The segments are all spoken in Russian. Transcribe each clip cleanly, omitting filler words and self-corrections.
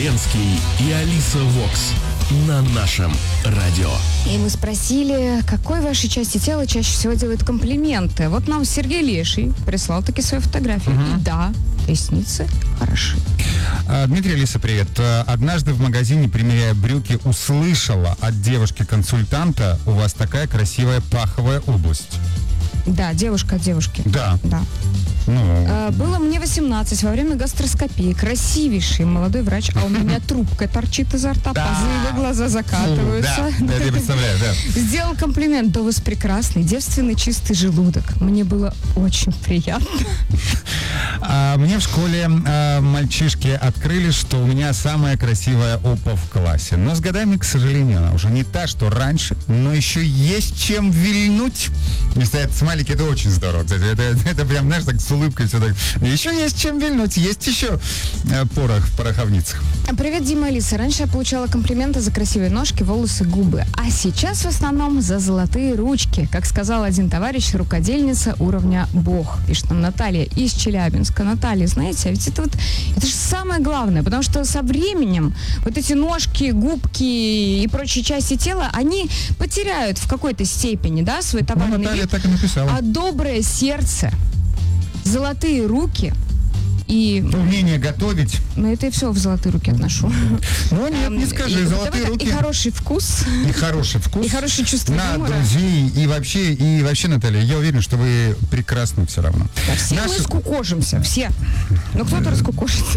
Ленский и Алиса Вокс на нашем радио. И мы спросили, какой вашей части тела чаще всего делают комплименты. Вот нам Сергей Леший прислал таки свои фотографии. И да, ресницы хороши. Дмитрий, Алиса, привет. Однажды в магазине, примеряя брюки, услышала от девушки-консультанта: у вас такая красивая паховая область. Да, девушка от девушки. Да. Было мне 18 во время гастроскопии. Красивейший молодой врач, а у меня трубка торчит изо рта, позывы, глаза закатываются. Да, я представляю, да. Сделал комплимент: да у вас прекрасный, девственный, чистый желудок. Мне было очень приятно. Мне в школе мальчишки открыли, что у меня самая красивая опа в классе. Но с годами, к сожалению, она уже не та, что раньше, но еще есть чем вильнуть. И стоят смайлики, это очень здорово, кстати. Это прям, знаешь, так с улыбкой все так. Еще есть чем вильнуть, есть еще порох в пороховницах. Привет, Дима, Алиса. Раньше я получала комплименты за красивые ножки, волосы, губы. А сейчас в основном за золотые ручки. Как сказал один товарищ, рукодельница уровня бог. Пишет нам Наталья из Челябинска. Наталья, знаете, а ведь это же самое главное, потому что со временем вот эти ножки, губки и прочие части тела, они потеряют в какой-то степени, да, свой товарный вид. Наталья так и написала. А доброе сердце, золотые руки и... Умение готовить. Ну, это и все в золотые руки отношу. Ну, нет, не скажи, золотые руки. И хороший вкус. И хороший вкус. И хорошее чувство на юмора. друзей. И вообще, Наталья, я уверен, что вы прекрасны все равно. Да, все мы скукожимся, все. Но кто-то раскукожится.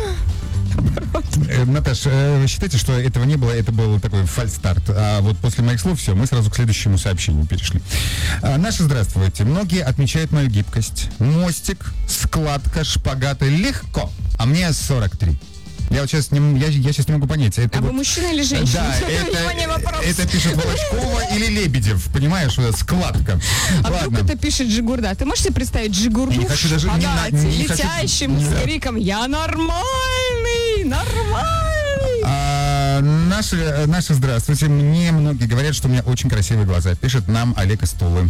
Наташ, вы считаете, что этого не было, это был такой фальстарт. А вот после моих слов все, мы сразу к следующему сообщению перешли. Наши здравствуйте. Многие отмечают мою гибкость. Мостик, складка, шпагаты легко. А мне 43. Я вот сейчас не могу понять. Это вы мужчина или женщина? Да, это пишет Волочкова или Лебедев, понимаешь, складка. А вдруг это пишет Джигурда? Ты можешь себе представить Джигурду в шпагате, летящим с криком: «Я нормальный, нормальный!» Наши здравствуйте. Мне многие говорят, что у меня очень красивые глаза. Пишет нам Олег из Тулы.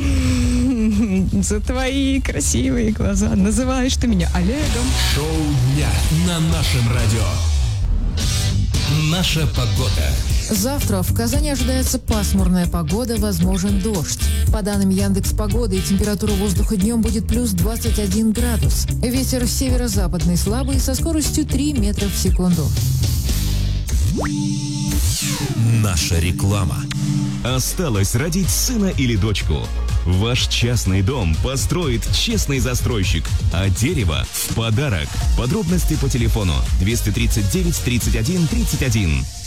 За твои красивые глаза называешь ты меня Олегом. Шоу дня на нашем радио. Наша погода. Завтра в Казани ожидается пасмурная погода, возможен дождь. По данным Яндекс.Погоды, температура воздуха днем будет плюс 21 градус. Ветер северо-западный слабый со скоростью 3 метра в секунду. Наша реклама. Осталось родить сына или дочку? Ваш частный дом построит честный застройщик, а дерево в подарок. Подробности по телефону 239 31 31.